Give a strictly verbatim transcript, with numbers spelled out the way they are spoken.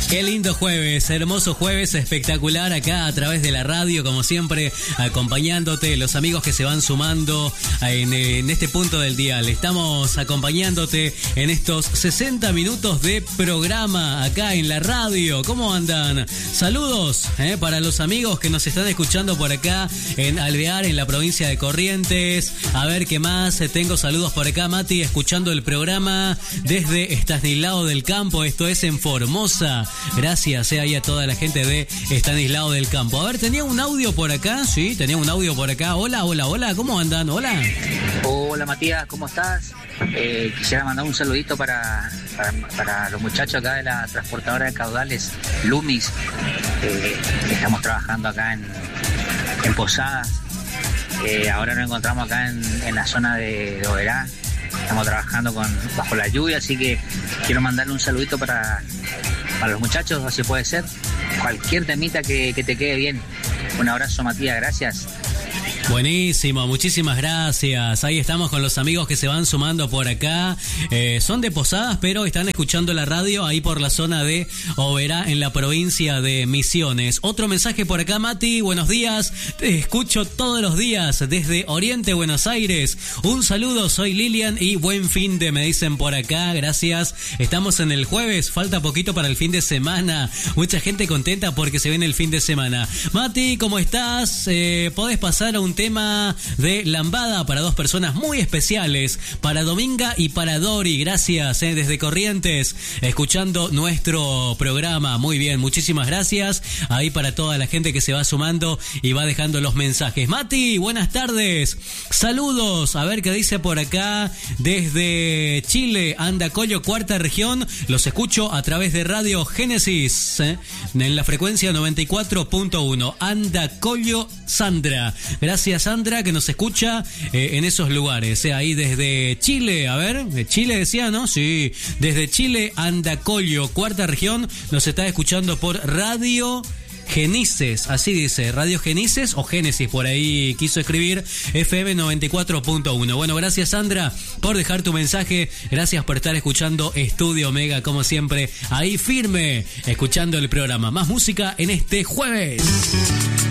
Qué lindo jueves, hermoso jueves, espectacular acá a través de la radio, como siempre, acompañándote, los amigos que se van sumando en, en este punto del dial. Estamos acompañándote en estos sesenta minutos de programa acá en la radio. ¿Cómo andan? Saludos eh, para los amigos que nos están escuchando por acá en Alvear, en la provincia de Corrientes. A ver qué más. Tengo saludos por acá, Mati, escuchando el programa desde Estanislao del Campo. Esto es en Formosa. Gracias eh, ahí a toda la gente de Estanislao del Campo. A ver, tenía un audio por acá. Sí, tenía un audio por acá. Hola, hola, hola. ¿Cómo andan? Hola. Hola, Matías. ¿Cómo estás? Eh, quisiera mandar un saludito para, para, para los muchachos acá de la transportadora de caudales Lumis. Eh, estamos trabajando acá en, en Posadas. Eh, ahora nos encontramos acá en, en la zona de, de Oberá. Estamos trabajando con bajo la lluvia, así que quiero mandarle un saludito para, para los muchachos, así puede ser. Cualquier temita que, que te quede bien. Un abrazo, Matías, gracias. Buenísimo, muchísimas gracias. Ahí estamos con los amigos que se van sumando por acá. Eh, son de Posadas, pero están escuchando la radio ahí por la zona de Oberá, en la provincia de Misiones. Otro mensaje por acá, Mati. Buenos días. Te escucho todos los días desde Oriente, Buenos Aires. Un saludo, soy Lilian y buen fin de, me dicen por acá. Gracias. Estamos en el jueves, falta poquito para el fin de semana. Mucha gente contenta porque se viene el fin de semana. Mati, ¿cómo estás? Eh, ¿podés pasar a un tema de lambada para dos personas muy especiales, para Dominga y para Dori? Gracias, eh, desde Corrientes, escuchando nuestro programa. Muy bien, muchísimas gracias ahí para toda la gente que se va sumando y va dejando los mensajes. Mati, buenas tardes, saludos, a ver qué dice por acá desde Chile, Andacollo, cuarta región. Los escucho a través de Radio Génesis, eh, en la frecuencia noventa y cuatro punto uno. Andacollo, Sandra, gracias Sandra, que nos escucha eh, en esos lugares, eh, ahí desde Chile. A ver, de Chile decía, ¿no? Sí, desde Chile, Andacollo, cuarta región, nos está escuchando por Radio Genices, así dice, Radio Genices o Génesis, por ahí quiso escribir, F M noventa y cuatro punto uno. Bueno, gracias Sandra por dejar tu mensaje, gracias por estar escuchando Estudio Omega, como siempre, ahí firme, escuchando el programa. Más música en este jueves.